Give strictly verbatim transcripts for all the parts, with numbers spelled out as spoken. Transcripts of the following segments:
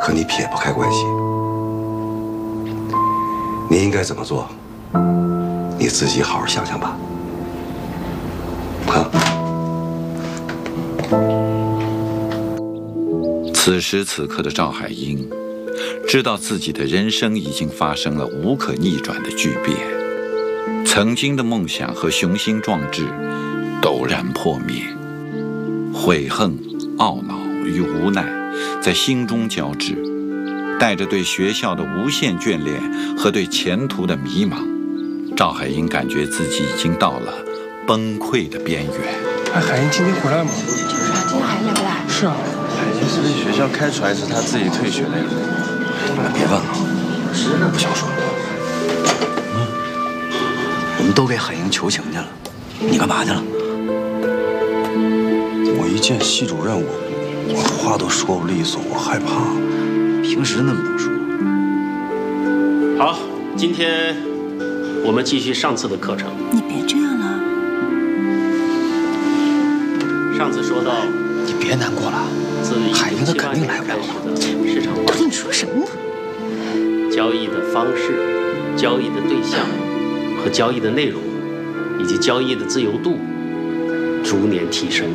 和你撇不开关系。你应该怎么做？你自己好好想想吧。啊。 此时此刻的赵海英，知道自己的人生已经发生了无可逆转的巨变，曾经的梦想和雄心壮志陡然破灭，悔恨、懊恼与无奈在心中交织，带着对学校的无限眷恋和对前途的迷茫，赵海英感觉自己已经到了崩溃的边缘。 哎，海英今天回来吗？ 就是啊，今天海英来不来？ 是啊。 海英是被学校开除还是他自己退学了呀？ 你们别问了，我不想说了。嗯，我们都给海英求情去了，你干嘛去了？ 我一见系主任，我我话都说不利索，我害怕。 平时那么能说。 好，今天我们继续上次的课程。 你别这样了。 上次说到， 你别难过了，海英她肯定来不了了。 市场化。 到底你说什么呢？ 交易的方式、交易的对象和交易的内容，以及交易的自由度逐年提升。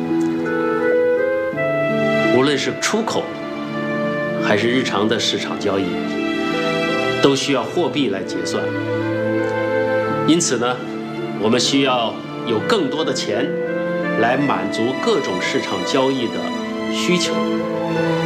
无论是出口还是日常的市场交易，都需要货币来结算。因此呢，我们需要有更多的钱来满足各种市场交易的需求。